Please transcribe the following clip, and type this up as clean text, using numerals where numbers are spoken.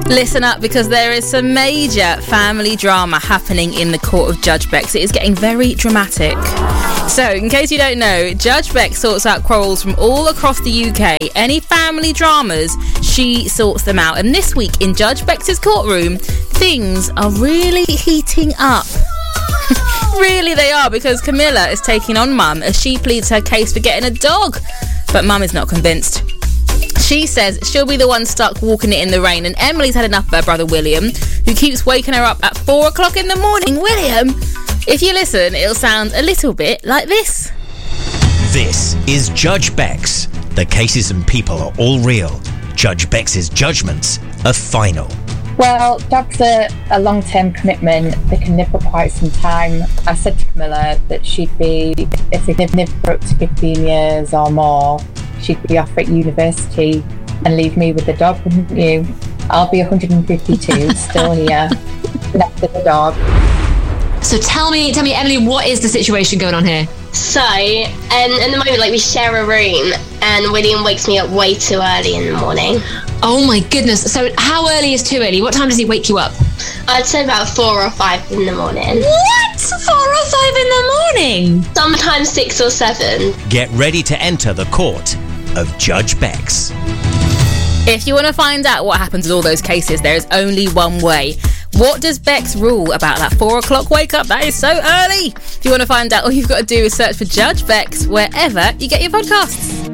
Listen up, because there is some major family drama happening in the court of Judge Bex. It is getting very dramatic. So, in case you don't know, Judge Bex sorts out quarrels from all across the UK. Any family dramas, she sorts them out. And this week in Judge Bex's courtroom, things are really heating up. Really they are, because Camilla is taking on Mum as she pleads her case for getting a dog. But Mum is not convinced. She says she'll be the one stuck walking it in the rain, and Emily's had enough of her brother William, who keeps waking her up at 4 o'clock in the morning. William! If you listen, it'll sound a little bit like this. This is Judge Bex. The cases and people are all real. Judge Bex's judgments are final. Well, dogs are a long-term commitment. They can live for quite some time. I said to Camilla that she'd be, if they live for up to 15 years or more, she'd be off at university and leave me with the dog, wouldn't you? I'll be 152, still here, left with the dog. So tell me, Emily, what is the situation going on here? So, in the moment, we share a room, and William wakes me up way too early in the morning. Oh my goodness. So how early is too early? What time does he wake you up? I'd say about 4 or 5 in the morning. What? 4 or 5 in the morning? Sometimes 6 or 7. Get ready to enter the court of Judge Bex. If you want to find out what happens with all those cases, there is only one way. What does Bex rule about that 4 o'clock wake up? That is so early. If you want to find out, all you've got to do is search for Judge Bex wherever you get your podcasts.